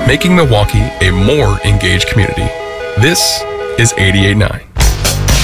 making Milwaukee a more engaged community. This is 88.9.